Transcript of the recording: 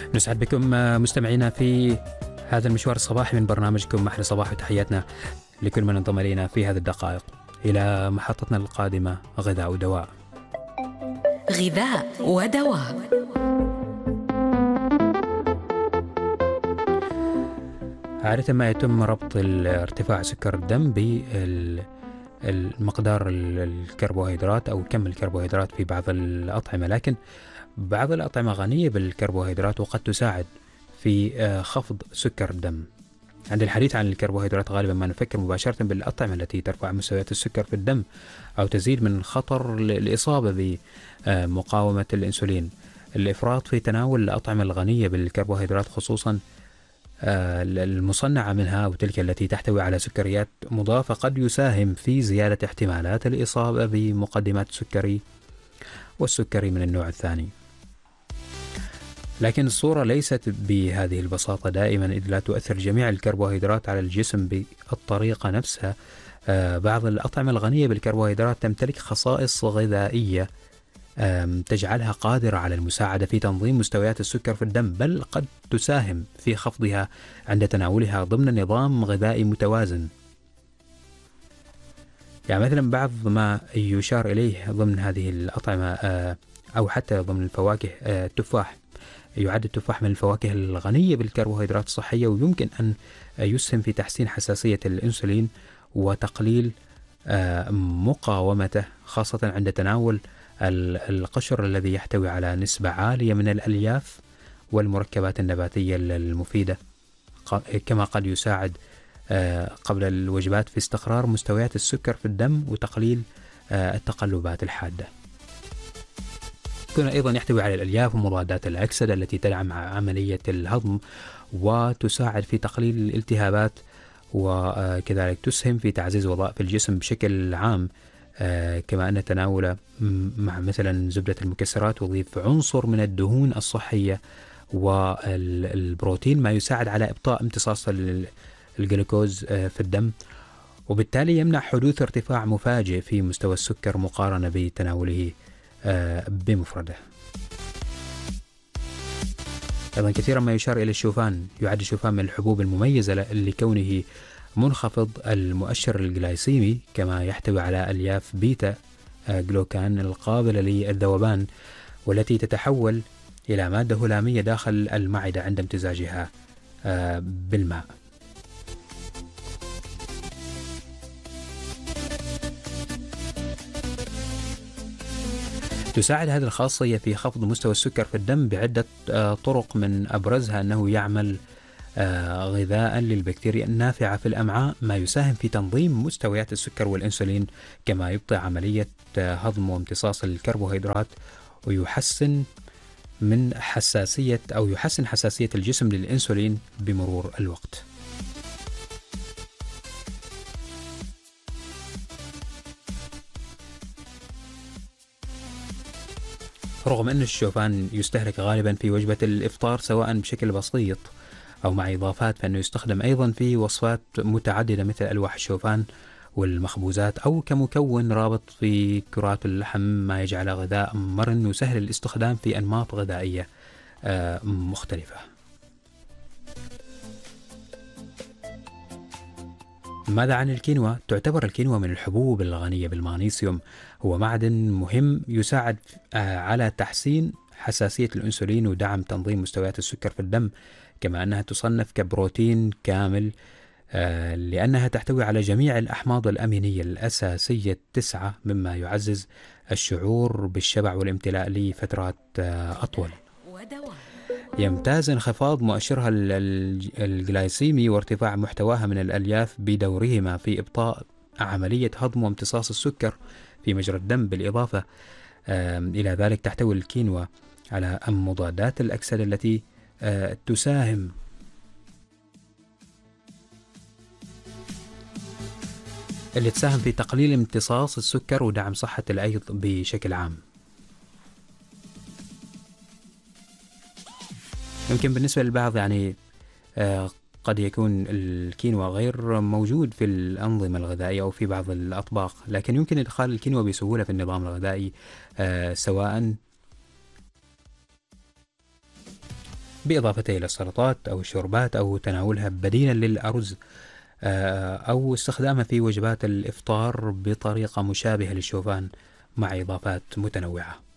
نسعد بكم مستمعينا في هذا المشوار الصباحي من برنامجكم محل صباح، وتحياتنا لكل من انضم إلينا في هذه الدقائق إلى محطتنا القادمة غذاء ودواء. غذاء ودواء. عادة ما يتم ربط ارتفاع سكر الدم بالمقدار الكربوهيدرات أو كم الكربوهيدرات في بعض الأطعمة، لكن بعض الأطعمة غنية بالكربوهيدرات وقد تساعد في خفض سكر الدم. عند الحديث عن الكربوهيدرات غالبا ما نفكر مباشرة بالأطعمة التي ترفع مستويات السكر في الدم أو تزيد من خطر الإصابة بمقاومة الأنسولين. الإفراط في تناول الأطعمة الغنية بالكربوهيدرات، خصوصا المصنعة منها وتلك التي تحتوي على سكريات مضافة، قد يساهم في زيادة احتمالات الإصابة بمقدمات السكري والسكري من النوع الثاني. لكن الصورة ليست بهذه البساطة دائما، إذ لا تؤثر جميع الكربوهيدرات على الجسم بالطريقة نفسها. بعض الأطعمة الغنية بالكربوهيدرات تمتلك خصائص غذائية تجعلها قادرة على المساعدة في تنظيم مستويات السكر في الدم، بل قد تساهم في خفضها عند تناولها ضمن نظام غذائي متوازن. يعني مثلا بعض ما يشار إليه ضمن هذه الأطعمة أو حتى ضمن الفواكه، التفاح. يعد التفاح من الفواكه الغنية بالكربوهيدرات الصحية، ويمكن أن يسهم في تحسين حساسية الأنسولين وتقليل مقاومته، خاصة عند تناول القشر الذي يحتوي على نسبة عالية من الألياف والمركبات النباتية المفيدة، كما قد يساعد قبل الوجبات في استقرار مستويات السكر في الدم وتقليل التقلبات الحادة. يكون أيضا يحتوي على الألياف ومضادات الأكسدة التي تدعم عملية الهضم وتساعد في تقليل الالتهابات، وكذلك تسهم في تعزيز وظائف الجسم بشكل عام. كما أن تناوله مع مثلا زبدة المكسرات يضيف عنصر من الدهون الصحية والبروتين، ما يساعد على إبطاء امتصاص الجلوكوز في الدم، وبالتالي يمنع حدوث ارتفاع مفاجئ في مستوى السكر مقارنة بتناوله بمفرده. أيضا كثيرا ما يشار إلى الشوفان. يعد الشوفان من الحبوب المميزة لكونه منخفض المؤشر الجلايسيمي، كما يحتوي على ألياف بيتا جلوكان القابلة للذوبان، والتي تتحول إلى مادة هلامية داخل المعدة عند امتزاجها بالماء. تساعد هذه الخاصية في خفض مستوى السكر في الدم بعدة طرق، من أبرزها أنه يعمل غذاء للبكتيريا النافعة في الأمعاء، ما يساهم في تنظيم مستويات السكر والأنسولين، كما يبطئ عملية هضم وامتصاص الكربوهيدرات، ويحسن من يحسن حساسية الجسم للأنسولين بمرور الوقت. رغم أن الشوفان يستهلك غالبا في وجبة الإفطار سواء بشكل بسيط أو مع إضافات، فإنه يستخدم أيضا في وصفات متعددة مثل ألواح الشوفان والمخبوزات، أو كمكون رابط في كرات اللحم، ما يجعله غذاء مرن وسهل الاستخدام في أنماط غذائية مختلفة. ماذا عن الكينوا؟ تعتبر الكينوا من الحبوب الغنية بالمغنيسيوم، هو معدن مهم يساعد على تحسين حساسية الأنسولين ودعم تنظيم مستويات السكر في الدم، كما أنها تصنف كبروتين كامل لأنها تحتوي على جميع الأحماض الأمينية الأساسية 9، مما يعزز الشعور بالشبع والامتلاء لفترات أطول. يمتاز انخفاض مؤشرها الجلايسيمي وارتفاع محتواها من الألياف بدورهما في إبطاء عملية هضم وامتصاص السكر في مجرى الدم. بالإضافة إلى ذلك تحتوي الكينوا على مضادات الأكسدة التي تساهم في تقليل امتصاص السكر ودعم صحة الأيض بشكل عام. يمكن بالنسبة للبعض يعني قد يكون الكينوا غير موجود في الأنظمة الغذائية أو في بعض الأطباق، لكن يمكن إدخال الكينوا بسهولة في النظام الغذائي، سواء بإضافته إلى السلطات أو الشوربات أو تناولها بديلا للأرز، أو استخدامها في وجبات الإفطار بطريقة مشابهة للشوفان مع إضافات متنوعة.